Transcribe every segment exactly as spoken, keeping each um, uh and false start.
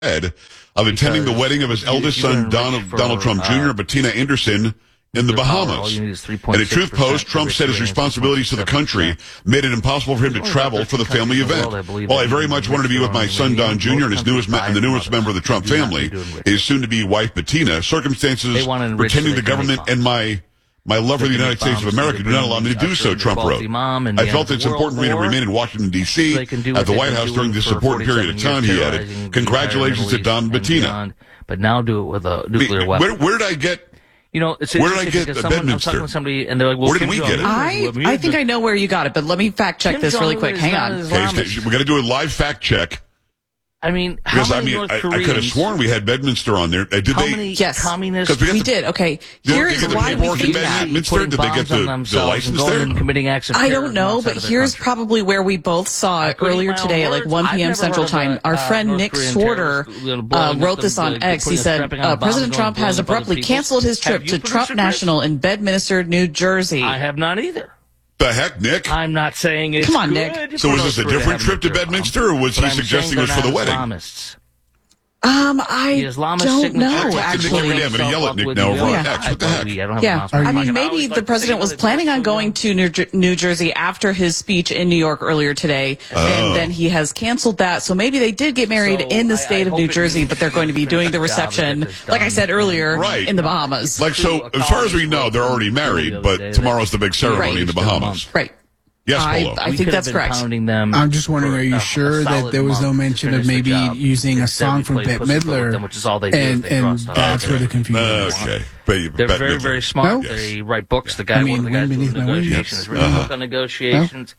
of attending the wedding of his eldest son, Donald, for, Donald Trump Junior, and Bettina Anderson in the Bahamas. In a truth post, Trump said his responsibilities to the country made it impossible for him to travel for the family event. While I very much wanted to be with my son, Don Junior, and his newest me- and the newest member of the Trump family, his soon-to-be wife, Bettina, circumstances pretending the government and my My love for the United States of America do not allow me to do so, Trump wrote. I felt it's important for me to remain in Washington, D C at the White House during this important period of time, he added. Congratulations to Don and Bettina. But now do it with a nuclear weapon. Where, where did I get... You know, it's where did I get someone, Bedminster? I was talking to somebody, and they're like, well, where did we get it? I, I think I know where you got it, but let me fact check this really quick. Hang on. Okay, we got to do a live fact check. I mean, how because many I mean, North I, Koreans, I could have sworn we had Bedminster on there. Uh, did how they? Many yes, communists? We, we to, did. Okay, here's why we think that. Bedminster? Did they get the, the license there? Committing acts of I don't know, but here's country. probably where we both saw it earlier today at like one p.m. Central Time. Our uh, friend North Nick Swarter uh, wrote this on the, X. He said uh, President Trump has abruptly canceled his trip to Trump National in Bedminster, New Jersey. I have not either. The heck, Nick? I'm not saying it's Come on, good. Nick. So was this a different trip to Bedminster, or was he suggesting it was for the wedding? Islamists. Um, I don't know, actually. I'm going to yell at Nick now over on X. What the heck? Yeah, I mean, maybe the president was planning on going to New Jersey after his speech in New York earlier today, and then he has canceled that. So maybe they did get married in the state of New Jersey, but they're going to be doing the reception, like I said earlier, in the Bahamas. Like, so, as far as we know, they're already married, but tomorrow's the big ceremony in the Bahamas. Right. Yes, Polo. I, I think that's correct. Them I'm just wondering, are you sure that there was no mention of maybe using a song from Bette Midler, them, which is all they do, and, they and that's okay. where the confusion is? Okay. They're Bette very, Midler. very smart. No? They write books. The guy, I mean, one of the guys beneath doing my wings. negotiations, written a book on negotiations.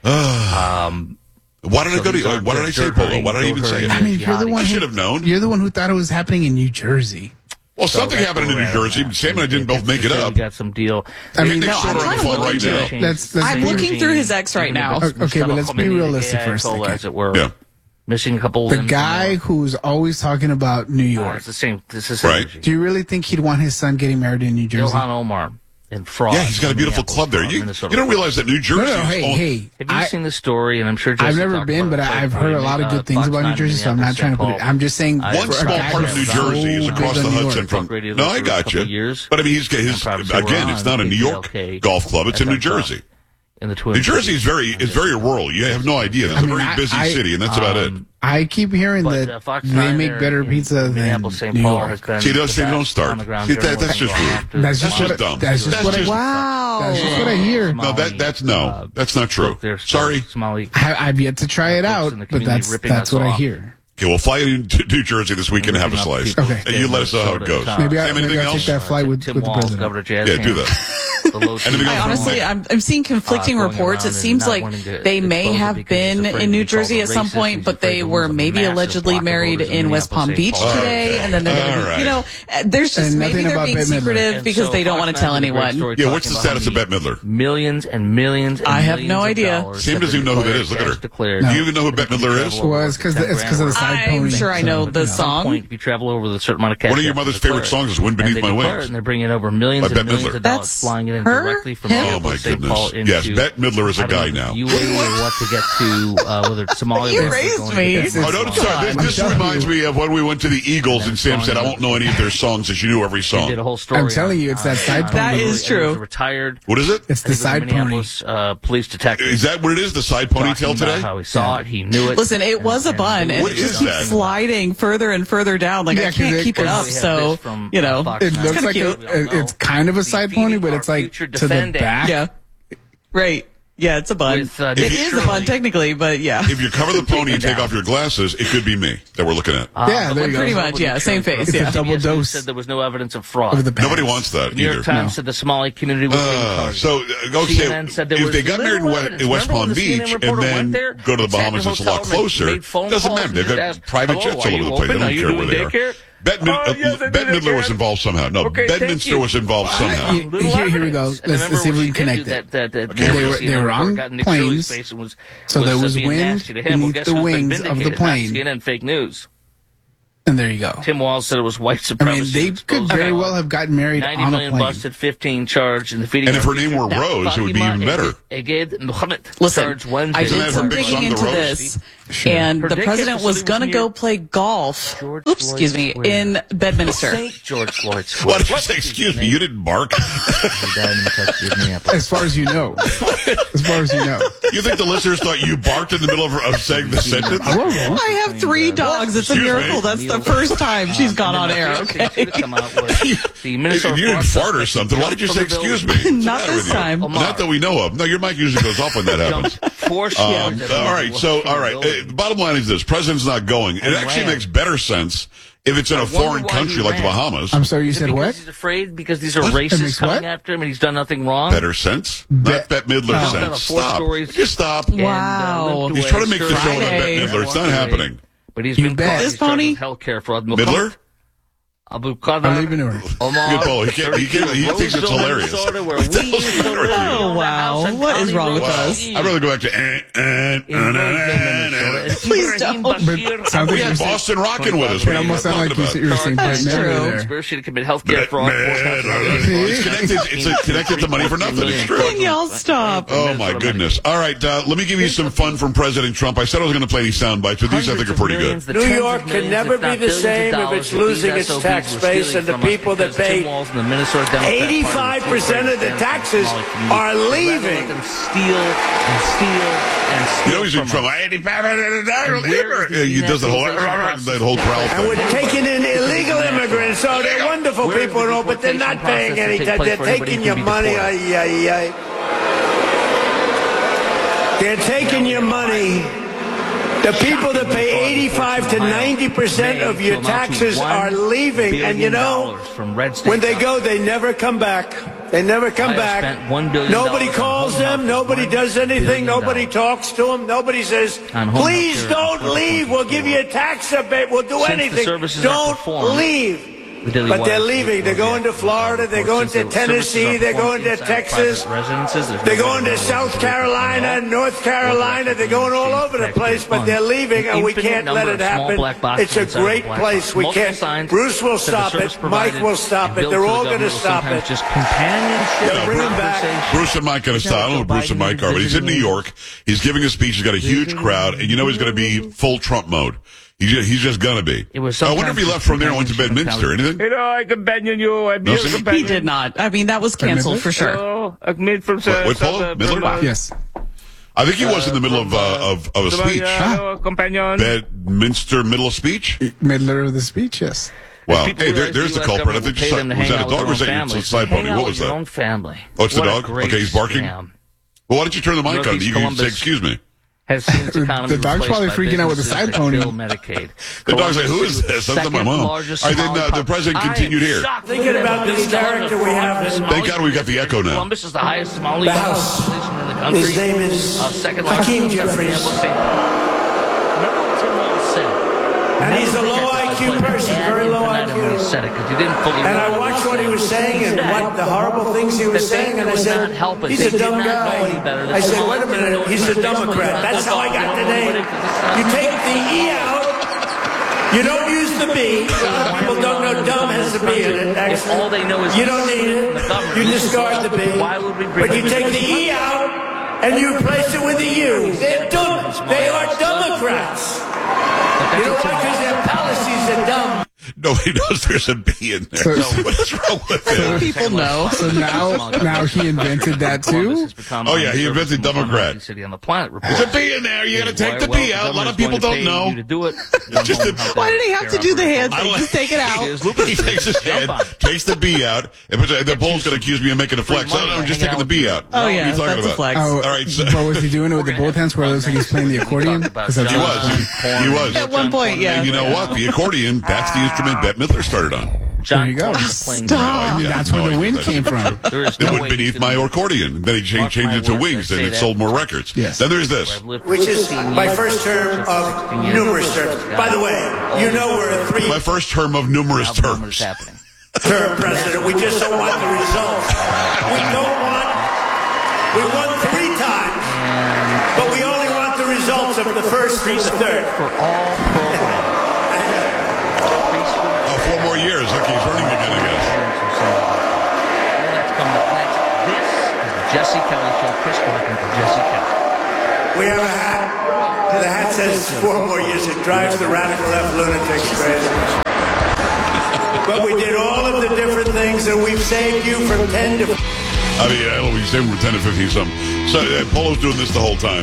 um, why did I go to? Why did I say Polo? Why did I even say it? I mean, you're the one. I who, should have known. You're the one who thought it was happening in New Jersey. Well, something happened in New Jersey. Sam and I didn't both make it up. Got some deal. I mean, no, I'm trying to look right into now. it. That's, that's I'm looking through his X right now. Okay, but let's be realistic for a second. As it were. Yeah. Missing a couple. The guy who's always talking about New York. Uh, it's the same. This is right. Do you really think he'd want his son getting married in New Jersey? Ilhan Omar. And fraud. Yeah, he's got a beautiful club there. You, you don't realize that New Jersey. No, no, hey, is hey. Have you I, seen the story? And I'm sure Jesse I've never been, but I've heard a lot of good uh, things about New Jersey, so I'm not trying to put it. I'm just saying. One small part of New Jersey is across the Hudson from. No, I got you. But I mean, he's his again. It's not a New York golf club. It's in New Jersey. In the Twin New Jersey is very is very rural. You have no idea. It's a very busy city, and that's about it. I keep hearing but, that uh, they make better pizza than New York. See, those things don't start. See, that, that's just rude. That's just what dumb. That's just what I. Wow. That's just what I hear. No, that that's no. That's not true. Sorry. I, I've yet to try it out, but that's that's what I hear. Okay, we'll fly you to New Jersey this weekend and have a slice. Okay. And you let us know how it goes. Maybe, I, Sam, maybe anything I'll else? take that flight with, with the president. Yeah, do that. I honestly, I'm, I'm seeing conflicting uh, reports. It seems like they may have been in New Jersey at some point, but they were maybe allegedly married in West Palm Beach today, and then they're going to be, you know, there's just and maybe they're being secretive because so they don't want to tell anyone. Yeah, what's the status of Bette Midler? Millions and millions and I have no idea. Sam doesn't even know who that is. Look at her. Do you even know who Bette Midler is? Well, it's because it's because of the side pony. I'm sure I know the song. If you travel over the certain amount of cash, one of your mother's favorite songs is "Wind Beneath My Wings," and they're bringing over millions and millions of dollars, flying it in directly from Oh my goodness! Yes, Bette Midler is a guy now. You wait or what to get to uh, whether it's Somalia. You raised me. Oh no! Sorry, this, this reminds me of when we went to the Eagles and Sam said, "I won't know any of their songs," as you knew every song. Did a whole story. I'm telling you, it's that side pony. That is true. Retired. What is it? It's the side pony. Uh, police detective. Is that what it is? The side ponytail today? How he saw it, he knew it. Listen, it was a bun, and it just keeps sliding further and further down. Like I can't keep it up. So you know, it looks like it's kind of a side pony, but it's like to the back. Yeah. Right. Yeah, it's a bun. With, uh, it is a bun technically, but yeah. If you cover the pony and take off your glasses, it could be me that we're looking at. Uh, yeah, there you go. Pretty much, yeah, same face. It's yeah. a double dose. Said there was no evidence of fraud. Of Nobody wants that the New York either. Times No. said the Somali community was uh, So, uh, okay, said there if was they got married in West, in West Palm Beach and then go to the Bahamas, it's a lot closer. It doesn't matter. They've got private jets all over the place. They don't care where they are. Bette oh, yes, uh, Midler was involved somehow. No, okay, Bedminster was involved somehow. Here, here we go. Let's, let's see if we can connect it. That, that, that okay. They were, they were on planes, was, so there was wind beneath the wings of the plane. C N N fake news. And there you go. Tim Walz said it was white supremacy. I mean, they could very well have gotten married on a plane. ninety million busted, fifteen charged in the feeding. And if her name were Rose, it would be even better. Listen, I did some digging into this, Sure. And the president was going to go play golf, George oops, Floyd excuse me, Square. in Bedminster. Saint George Floyd Square. Why did you say, excuse me, you didn't bark? As far as you know. As far as you know. You think the listeners thought you barked in the middle of, of saying the sentence? I have three dogs. It's a miracle. That's the first time she's gone on air, okay? you, you didn't fart or something. Why did you say, excuse me? Not this time. Not that we know of. No, your mic usually goes off when that happens. Um, all right, so, all right. Uh, the bottom line is this. President's not going. It actually makes better sense if it's in a foreign country like the Bahamas. I'm sorry, you said what? He's afraid because these are racists coming after him and he's done nothing wrong? Better sense? Not Bette Midler Oh. sense. Four Stop. stories. Just stop. Wow. He's trying to make the show about Friday. Bette Midler. It's not happening. But he's You been bet. caught. This He's charged pony? with healthcare fraud. Midler? Abu I'm leaving her. Good Polo. He, can't, he, can't, he thinks it's hilarious. What the hell's the matter with you? Oh, wow. What is wrong with Wow. us? I'd rather go back to... Eh, eh, eh, eh, eh. Please don't. But sounds We like had you're Boston rocking with us. It What are you almost sounded like talking you said you were saying Bette That's Midler true. there. Conspiracy to commit healthcare fraud. It's connected, it's connected to money for nothing. It's true. Can y'all stop? Oh, my goodness. All right, uh, let me give you some fun from President Trump. I said I was going to play these sound bites, but these I think are pretty good. New York can never be the same if it's losing its tax base, and the people that pay eighty-five percent of the taxes are leaving. Steal and steal and steal. You know he's in trouble. eighty-five He does that whole, that whole growl And thing. we're taking in illegal immigrants. Oh, they're wonderful people and all, but they're not paying any tax. They're taking your money. Ay, ay, ay. They're taking your money. The people that pay eighty-five to ninety percent of your taxes are leaving. And you know, when they go, they never come back. They never come back. Nobody calls them. Nobody does anything. Nobody talks to them. Nobody says, please don't leave. We'll give you a tax rebate. We'll do anything. Don't leave. But they're leaving. They're going to Florida. They're going to Tennessee. They're going to Texas. They're going to South Carolina, North Carolina. They're going all over the place, but they're leaving, and we can't let it happen. It's a great place. We can't. Bruce will stop it. Mike will stop it. They're all going to stop it. Just companionship. Bring them back. Bruce and Mike going to stop. I don't know who Bruce and Mike are, but he's in New York. He's giving a speech. He's got a huge crowd, and you know he's going to be full Trump mode. He's just, he's just gonna be. It was I wonder if he left from there and went to Bedminster. Anything? Hello, I companion you. I'm your companion. He did not. I mean, that was canceled for sure. Hello, Ahmed from Wait, wait, Paul? South, Midler? uh, Yes. I think he was in the middle of uh, of, of a speech. Hello, companion. Bedminster, middle of speech? Middler of the speech, yes. Wow. People Hey, there, realize there's the U S culprit. I government think will pay them to was hang that a out with dog or was their that own your families. side Hang pony? out What with was your that? own family. Oh, it's the What a dog? great Okay, he's barking? scam. Well, why don't you turn the mic on? Northeast You can say, Columbus. excuse me. Has seen its economy The dog's replaced probably by freaking out with the businesses side that pony. kill Medicaid. The dog's like, Columbus who is is the this? That's not my second mom. All largest right, then Somali uh, the pop- president I am continued here. shocked Thinking about this character we have in- Thank God we got the echo now. Columbus is the highest Somali The house. population in the country. His name is uh, second Hakeem largest Jeffries. Remember what Tim Walz said? And he's a low I Q person, very low I When he Q. said it, 'cause he didn't fully And I realize watched what he was saying and said. what the horrible things he was That they saying, and I would said, not help it. he's They a did dumb not know any guy. better. I said, All wait a they know minute, is he's a that Democrat. That's how I got the name. You take the E out, you don't use the B. A lot of people don't know dumb has the B in it. If all they know is You don't need it. the government, You discard the B. why would we bring But you take the E out, and you replace it with a U. They're dumb. They are Democrats. You know why? Because their policies are dumb. Nobody knows there's a B in there. So- No, what's wrong with it? People know. So now, now he invented that too? Oh, yeah, he invented Democrat. City on the planet There's a B in there. You got to take the B out. A lot of people don't know. To do it. Just a- Why did he have to do the hand I thing? like- Just take it out. He takes his head, takes the B out, and puts, the Bull's going to accuse me of making a flex. I don't know, I'm just taking the B out. Oh, What are yeah, you talking that's a about? flex. Oh, All right, so- but was he doing it with the both hands where it looks like he's playing the accordion? Is that He what- was. He was. At one point, yeah. And you know what? The accordion, that's the instrument Bette Midler started on. John There you go. Cornyn is playing Stop. Yeah, That's no where the idea. wind came from. There is It no went way beneath you my can accordion. Then he changed, Mark changed my it to words, wings, I and say it that. sold more records. Yes. Then there's this. Which is my first term of numerous terms. By the way, you know we're a three My first term of numerous terms. happening. term president. We just don't want the results. We don't want, we won three times, but we only want the results of the first through the third. For all programs. Oh, four more years. Okay, he's running again, I guess. That's coming up next. This is the Jesse Kelly Show. Chris Clark and Jesse Kelly. We have a hat. The hat's says four more years. It drives the radical left lunatics crazy. But we did all of the different things, and we've saved you from ten to... I mean, I don't know, we saved from ten to fifteen something. So uh, Polo's doing this the whole time.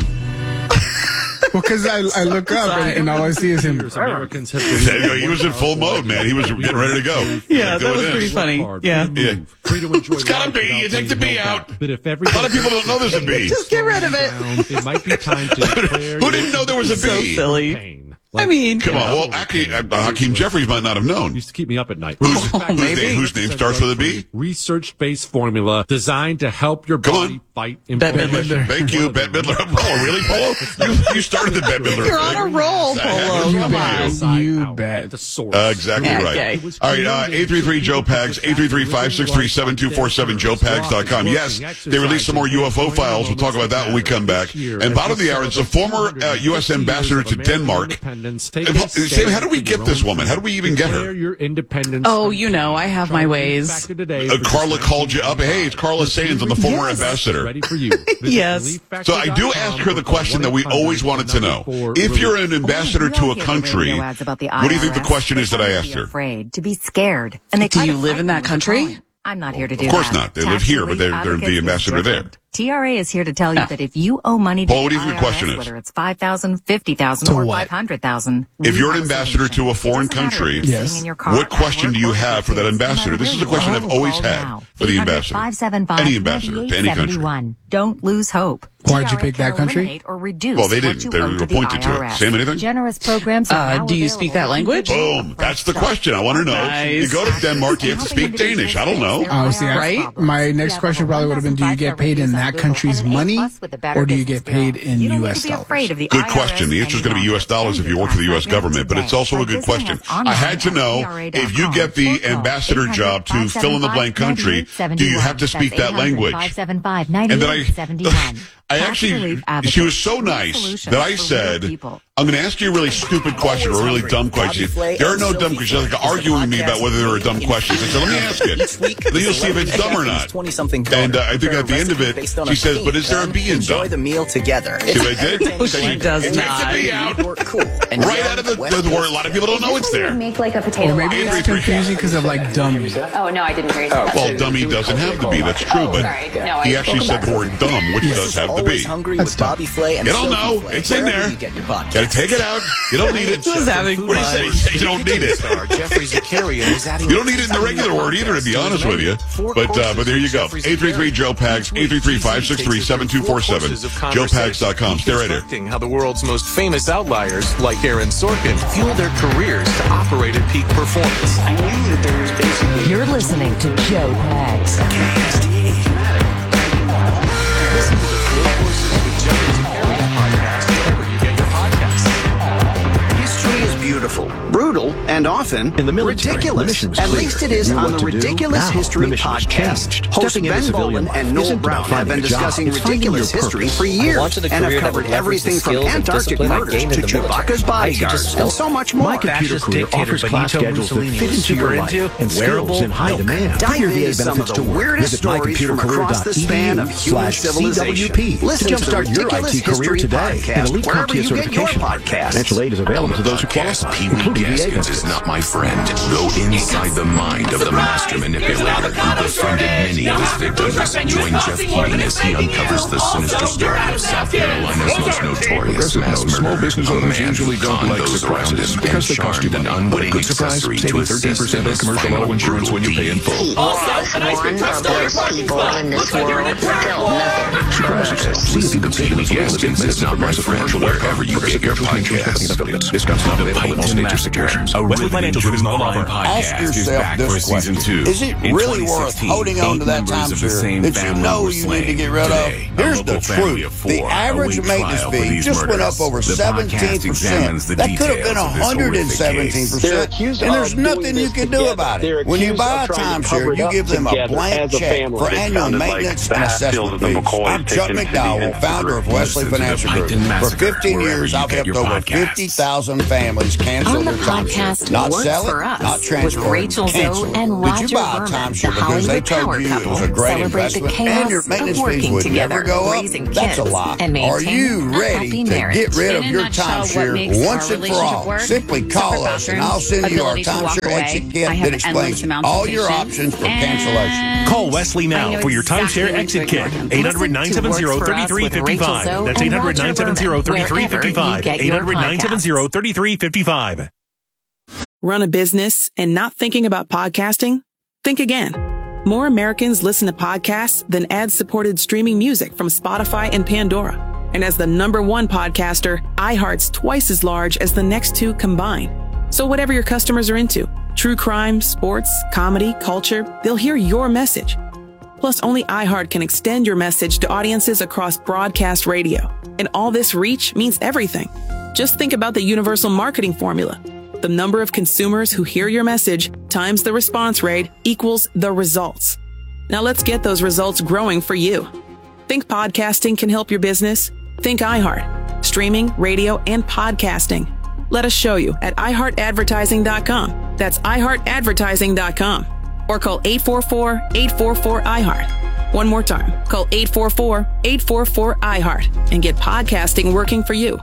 Well, because I, I look up and, and all I see is him. Americans have been he was in full mode, man. He was getting ready to go. Yeah, that was pretty funny. Yeah. yeah. It's got a B. You take the B out. But if every a lot of people don't know there's a B. Just get rid of it. It might be time to declare. Who didn't know there was a B? So silly. Like, I mean, come on. Well, Hakeem, uh, Hakeem Jeffries might not have known. Used to keep me up at night. Who's, oh, whose, name, whose name starts with a B? Research-based formula designed to help your body fight inflammation. Thank you, Bette Midler. Oh, really, Polo? You, you started the Bette Midler. You're on a roll, Polo. Come on. You bet. Uh, exactly yeah, right. Okay. All right, uh, eight three three Joe Pags, eight three three, five six three, seven two four seven, joe pags dot com. Yes, they released some more U F O files. We'll talk about that when we come back. And bottom of the hour, it's a former uh, U S ambassador to Denmark. Sam, how do we get this woman? How do we even get her? Oh, you know, I have my ways. Uh, Carla called you up. Hey, it's Carla Sands, I'm the former yes. ambassador. Ready for you. Yes. So I do ask her the question that we always wanted to know. If you're an ambassador to a country, what do you think the question is that I asked her? Afraid to be scared. And they do you live in that country? I'm not here to do that. Of course that. not. They live here, but they're, they're the ambassador there. T R A is here to tell you that if you owe money to Paul, what do you the think the question is? Whether it's five thousand, fifty thousand, or five hundred thousand. If you're an ambassador to a foreign country, yes. what question do you have for that ambassador? This is a question I've always had for the ambassador. Any ambassador to any country. Don't lose hope. Why'd you pick that country? Or reduce well, they didn't. They were appointed to it. Sam, anything? Generous programs uh, do you speak that language? Boom. That's the question. I want to know. Nice. You go to Denmark, you have to speak Danish. I don't know. Oh, see, right? My next question probably would have been, do you get paid in that country's money, or do you get paid in U S dollars? Good question. The answer is going to be U S dollars if you work for the U S government, but it's also a good question. I had to know, if you get the ambassador job to fill in the blank country, do you have to speak that language? And then I... I actually, she was so nice that I said, I'm going to ask you a really stupid question or a really dumb question. There are no dumb questions. She's like arguing with me about whether there are dumb questions. I said, let me ask it. Then you'll see if it's dumb or not. And uh, I think at the end of it, she says, but is there a B in dumb? Enjoy the meal together. See what I did? No, she does it not. Takes the B out. Right out of the, the word. A lot of people don't know it's there. Make like a potato. Or maybe it's confusing because of like dummy. Oh, no, I didn't hear you. Well, dummy doesn't have the B. That's true. But he actually said the word dumb, which does have the B. With Bobby Flay and you don't know. Flay. It's in there. You gotta take it out. You don't need it. Just having what do you say? You don't need it. You don't need it in the regular word either, to be honest with you. But uh, but there you go. eight three three Joe Pags, eight three three, five six three, seven two four seven, joe pags dot com. Stay right there. How the world's most famous outliers, like Aaron Sorkin, fuel their careers to operate at peak performance. I knew that there was basically... You're listening to Joe Pags. K S D. Listen to the Four Horses with Jeffries and Harry podcast wherever you get your podcasts. History is beautiful, brutal, and often in the military, ridiculous. The At least it is on the Ridiculous History podcast. Hosts Ben Bowman and Noel Brown have been discussing ridiculous history for years and have covered everything from Antarctic murders to Chewbacca's bodyguards and so much more. My computer career offers class schedules that fit into your life and skills in high demand. Dive into some of the weirdest stories from across the span of human civilization. Listen to the Ridiculous History podcast wherever you get your podcasts. Financial aid is available to those who qualify. Pee-wee Gaskins is not my friend. Go inside the mind of the master manipulator who befriended many of his victims. Join Jeff Keating as he uncovers the sinister story of South Carolina's most notorious mass murderer. Small business owners usually don't like surprises because they cost you money. But a good surprise, saving thirteen percent on commercial auto insurance when you pay in full. Also, one of those people in this world felt nothing. Surprise yourself. See if you can save Pee-wee Gaskins is not my friend wherever you get your podcasts. Discounts not available in all states or sectors. A really interesting online podcast is back for season two. Is it really worth holding on to that timeshare that you know you need to get rid of? Here's the truth. The average maintenance fee just went up over seventeen percent. That could have been one hundred seventeen percent. And there's nothing you can do about it. When you buy a timeshare, you give them a blank check for annual maintenance and assessment fees. I'm Chuck McDowell, founder of Wesley Financial Group. For fifteen years, I've helped over fifty thousand families cancel On the their podcast timeshare. Not Works sell for it, Us not transfer with Rachel it, cancel Zoe it. and Did Roger you buy a Berman, timeshare the because they Hollywood told power you it was a couple, great celebrate the investment and your chaos maintenance of fees working would together, never go up? raising That's a kids, lie. and Are maintaining you a ready happy to marriage. get rid In of a your nutshell, what timeshare makes once our and for relationship all? work? Simply call Separate us and bathrooms, I'll send you our ability to walk timeshare away. exit kit I have that endless explains amounts of all your patience. options for And cancellation. Call Wesley I now know for your exactly timeshare when to exit kit. ignore him. eight hundred, nine seven zero, three three five five. That's eight hundred, nine seven zero, three three five five. eight hundred, nine seven zero, three three five five. Run a business and not thinking about podcasting? Think again. More Americans listen to podcasts than ad-supported streaming music from Spotify and Pandora. And as the number one podcaster, iHeart's twice as large as the next two combined. So whatever your customers are into, true crime, sports, comedy, culture, they'll hear your message. Plus, only iHeart can extend your message to audiences across broadcast radio. And all this reach means everything. Just think about the universal marketing formula. The number of consumers who hear your message times the response rate equals the results. Now let's get those results growing for you. Think podcasting can help your business? Think iHeart. Streaming, radio, and podcasting. Let us show you at i heart advertising dot com. That's i heart advertising dot com. Or call eight four four, eight four four, I heart. One more time. Call eight four four, eight four four, I heart and get podcasting working for you.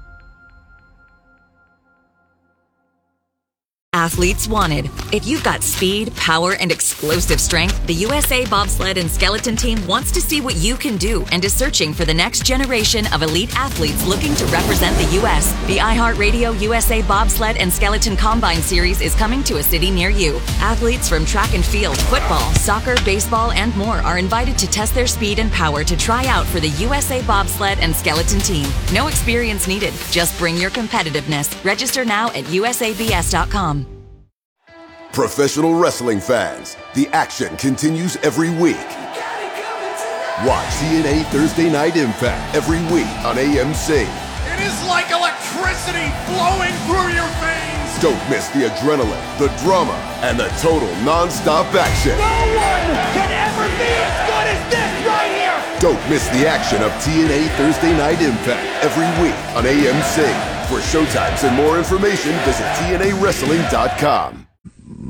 Athletes wanted. If you've got speed, power, and explosive strength, the U S A Bobsled and Skeleton Team wants to see what you can do and is searching for the next generation of elite athletes looking to represent the U S The iHeartRadio U S A Bobsled and Skeleton Combine Series is coming to a city near you. Athletes from track and field, football, soccer, baseball, and more are invited to test their speed and power to try out for the U S A Bobsled and Skeleton Team. No experience needed. Just bring your competitiveness. Register now at U S A B S dot com. Professional wrestling fans, the action continues every week. Watch T N A Thursday Night Impact every week on A M C. It is like electricity flowing through your veins. Don't miss the adrenaline, the drama, and the total non-stop action. No one can ever be as good as this right here. Don't miss the action of T N A Thursday Night Impact every week on A M C. For showtimes and more information, visit T N A wrestling dot com.